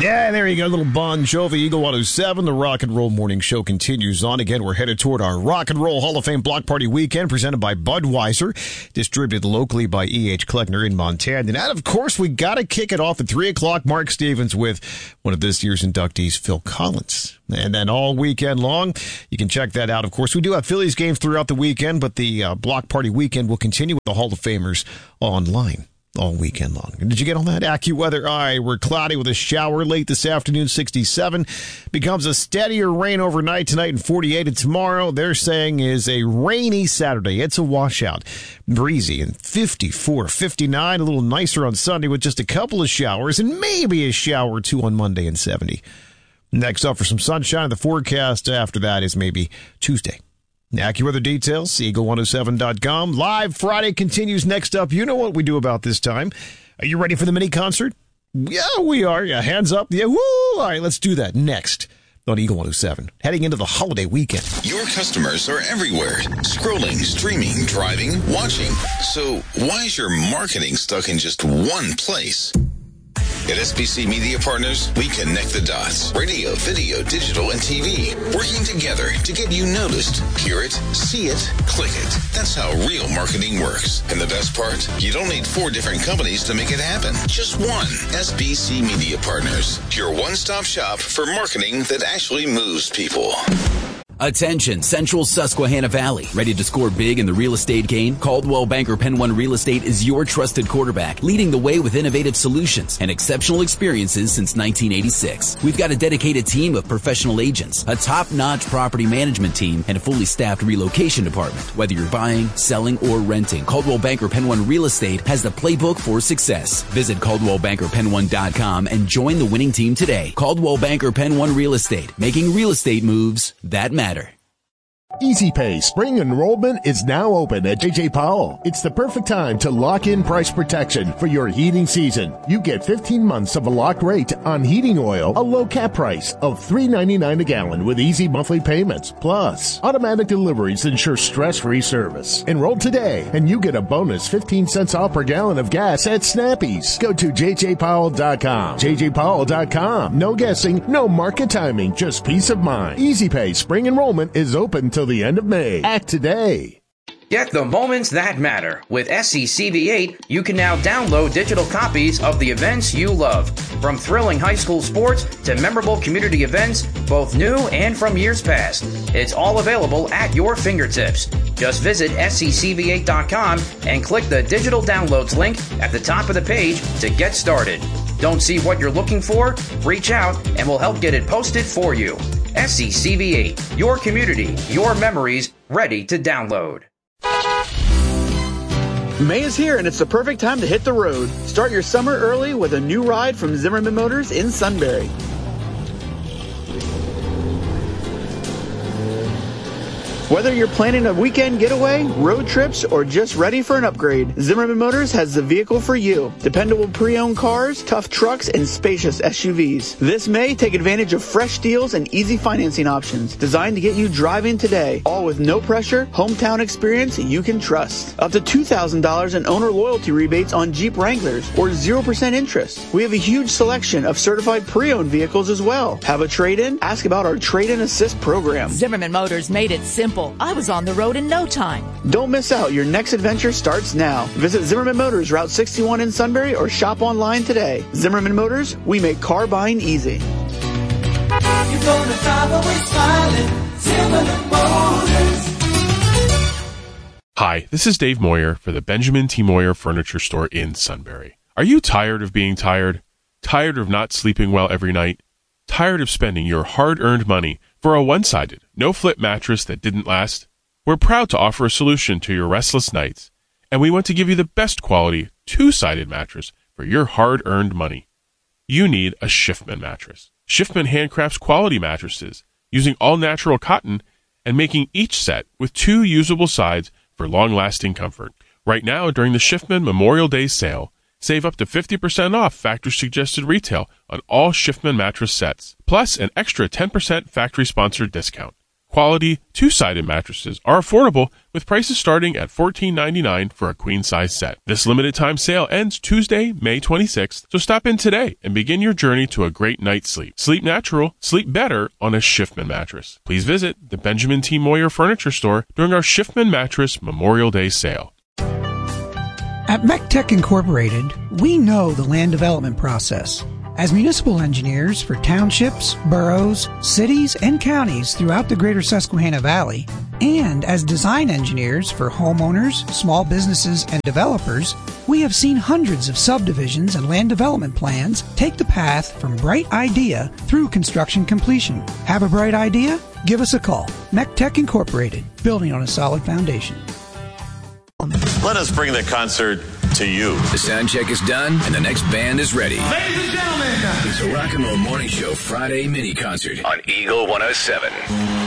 Yeah, there you go. A little Bon Jovi, Eagle 107. The Rock and Roll Morning Show continues on. Again, we're headed toward our Rock and Roll Hall of Fame Block Party Weekend presented by Budweiser, distributed locally by E.H. Kleckner in Montana. And of course, we got to kick it off at 3 o'clock. Mark Stevens with one of this year's inductees, Phil Collins. And then all weekend long, you can check that out. Of course, we do have Phillies games throughout the weekend, but the Block Party Weekend will continue with the Hall of Famers online all weekend long. Did you get all that? AccuWeather. All right, we're cloudy with a shower late this afternoon, 67. Becomes a steadier rain overnight tonight and 48. And tomorrow, they're saying, is a rainy Saturday. It's a washout. Breezy and 54, 59. A little nicer on Sunday with just a couple of showers and maybe a shower or two on Monday and 70. Next up for some sunshine, the forecast after that is maybe Tuesday. AccuWeather details, Eagle107.com. Live Friday continues next up. You know what we do about this time. Are you ready for the mini concert? Yeah, we are. Yeah, hands up. Yeah, woo! All right, let's do that next on Eagle 107. Heading into the holiday weekend. Your customers are everywhere. Scrolling, streaming, driving, watching. So why is your marketing stuck in just one place? At SBC Media Partners, we connect the dots. Radio, video, digital, and TV. Working together to get you noticed. Hear it, see it, click it. That's how real marketing works. And the best part? You don't need 4 different companies to make it happen. Just one. SBC Media Partners. Your one-stop shop for marketing that actually moves people. Attention, Central Susquehanna Valley. Ready to score big in the real estate game? Coldwell Banker Penn One Real Estate is your trusted quarterback, leading the way with innovative solutions and exceptional experiences since 1986. We've got a dedicated team of professional agents, a top-notch property management team, and a fully staffed relocation department. Whether you're buying, selling, or renting, Coldwell Banker Penn One Real Estate has the playbook for success. Visit CaldwellBankerPenn1.com and join the winning team today. Coldwell Banker Penn One Real Estate, making real estate moves that matter. Easy Pay spring enrollment is now open at J.J. Powell. It's the perfect time to lock in price protection for your heating season. You get 15 months of a locked rate on heating oil, a low cap price of $3.99 a gallon with easy monthly payments. Plus, automatic deliveries ensure stress-free service. Enroll today and you get a bonus 15 cents off per gallon of gas at Snappies. Go to jjpowell.com. jjpowell.com. No guessing, no market timing, just peace of mind. Easy Pay spring enrollment is open till the end of May. Act today. Get the moments that matter. With SCCV8, you can now download digital copies of the events you love. From thrilling high school sports to memorable community events, both new and from years past. It's all available at your fingertips. Just visit SCCV8.com and click the digital downloads link at the top of the page to get started. Don't see what you're looking for? Reach out and we'll help get it posted for you. SCCV8, your community, your memories, ready to download. May is here and it's the perfect time to hit the road. Start your summer early with a new ride from Zimmerman Motors in Sunbury. Whether you're planning a weekend getaway, road trips, or just ready for an upgrade, Zimmerman Motors has the vehicle for you. Dependable pre-owned cars, tough trucks, and spacious SUVs. This May, take advantage of fresh deals and easy financing options designed to get you driving today. All with no pressure, hometown experience you can trust. Up to $2,000 in owner loyalty rebates on Jeep Wranglers or 0% interest. We have a huge selection of certified pre-owned vehicles as well. Have a trade-in? Ask about our trade-in assist program. Zimmerman Motors made it simple. I was on the road in no time. Don't miss out. Your next adventure starts now. Visit Zimmerman Motors, Route 61 in Sunbury, or shop online today. Zimmerman Motors, we make car buying easy. You're gonna drive away smiling. Zimmerman Motors. Hi, this is Dave Moyer for the Benjamin T. Moyer Furniture Store in Sunbury. Are you tired of being tired? Tired of not sleeping well every night? Tired of spending your hard-earned money for a one-sided, no-flip mattress that didn't last? We're proud to offer a solution to your restless nights, and we want to give you the best quality two-sided mattress for your hard-earned money. You need a Schiffman mattress. Schiffman handcrafts quality mattresses using all-natural cotton and making each set with 2 usable sides for long-lasting comfort. Right now, during the Schiffman Memorial Day sale, save up to 50% off factory-suggested retail on all Schiffman mattress sets, plus an extra 10% factory-sponsored discount. quality, two-sided mattresses are affordable with prices starting at $14.99 for a queen-size set. This limited-time sale ends Tuesday, May 26th, so stop in today and begin your journey to a great night's sleep. Sleep natural, sleep better on a Schiffman mattress. Please visit the Benjamin T. Moyer Furniture Store during our Schiffman Mattress Memorial Day sale. At MECTEC Incorporated, we know the land development process. As municipal engineers for townships, boroughs, cities, and counties throughout the greater Susquehanna Valley, and as design engineers for homeowners, small businesses, and developers, we have seen hundreds of subdivisions and land development plans take the path from bright idea through construction completion. Have a bright idea? Give us a call. MECTEC Incorporated, building on a solid foundation. Let us bring the concert to you. The sound check is done, and the next band is ready. Ladies and gentlemen, It's a Rock and Roll Morning Show Friday mini concert on Eagle 107.